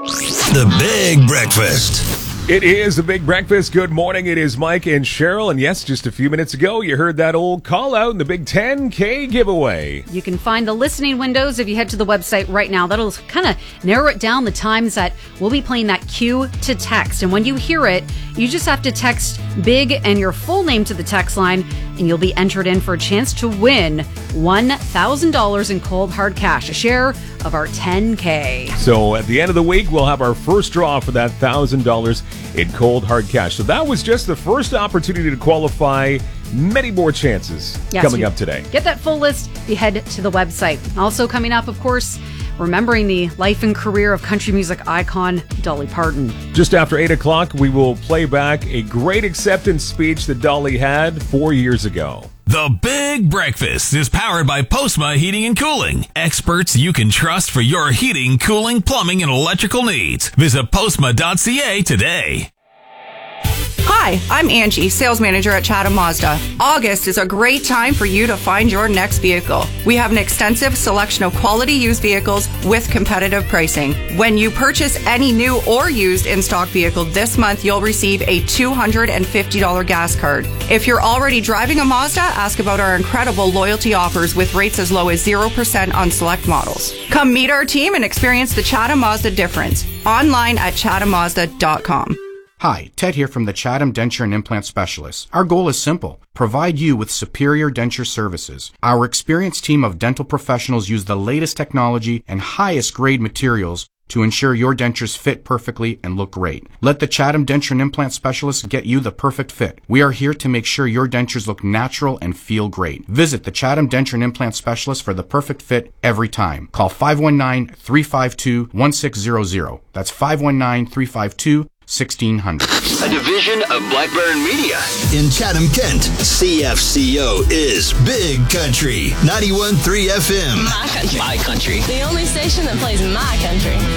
The Big Breakfast. It is the Big Breakfast. Good morning. It is Mike and Cheryl. And yes, just a few minutes ago, you heard that old call out in the big 10K giveaway. You can find the listening windows if you head to the website right now. That'll kind of narrow it down the times that we'll be playing that cue to text. And when you hear it, you just have to text BIG and your full name to the text line, and you'll be entered in for a chance to win $1,000 in cold hard cash, a share of our 10K. So at the end of the week, we'll have our first draw for that $1,000 in cold hard cash. So that was just the first opportunity to qualify. Many more chances coming up today. Get that full list if you head to the website. Also coming up, of course, remembering the life and career of country music icon Dolly Parton. Just after 8 o'clock, we will play back a great acceptance speech that Dolly had 4 years ago. The Big Breakfast is powered by Postma Heating and Cooling. Experts you can trust for your heating, cooling, plumbing, and electrical needs. Visit postma.ca today. Hi, I'm Angie, sales manager at Chatham Mazda. August is a great time for you to find your next vehicle. We have an extensive selection of quality used vehicles with competitive pricing. When you purchase any new or used in-stock vehicle this month, you'll receive a $250 gas card. If you're already driving a Mazda, ask about our incredible loyalty offers with rates as low as 0% on select models. Come meet our team and experience the Chatham Mazda difference. Online at chathammazda.com. Hi, Ted here from the Chatham Denture and Implant Specialists. Our goal is simple. Provide you with superior denture services. Our experienced team of dental professionals use the latest technology and highest grade materials to ensure your dentures fit perfectly and look great. Let the Chatham Denture and Implant Specialists get you the perfect fit. We are here to make sure your dentures look natural and feel great. Visit the Chatham Denture and Implant Specialists for the perfect fit every time. Call 519-352-1600. That's 519-352-1600. A division of Blackburn Media. In Chatham, Kent, CFCO is Big Country 91.3 FM. My country. My country. The only station that plays my country.